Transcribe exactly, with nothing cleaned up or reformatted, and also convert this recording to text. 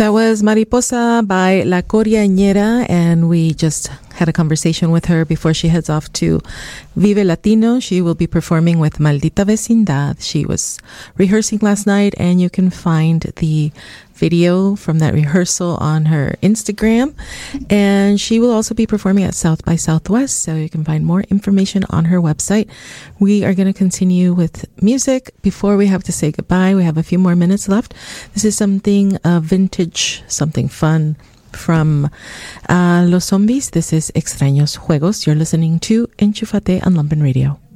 That was Mariposa by La Coriañera, and we just had a conversation with her before she heads off to Vive Latino. She will be performing with Maldita Vecindad. She was rehearsing last night, and you can find the video from that rehearsal on her Instagram. And she will also be performing at South by Southwest, so you can find more information on her website. We are going to continue with music. Before we have to say goodbye, we have a few more minutes left. This is something uh, vintage, something fun from uh, Los Zombies. This is Extraños Juegos. You're listening to Enchufate on Lumpen Radio.